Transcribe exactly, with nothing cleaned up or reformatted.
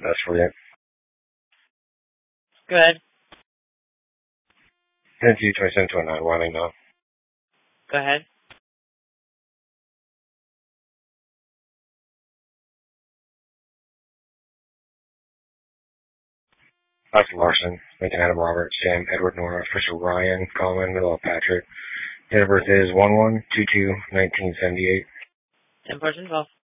That's for it. Go ahead. ten two twenty-seven twenty-nine, Wyoming now. Go ahead. Michael Larson, Lincoln Adam Robert, Sam Edward Nora, Fisher Ryan, Coleman, Middle Patrick. Date of birth is one one two two nineteen seventy-eight. ten fourteen twelve.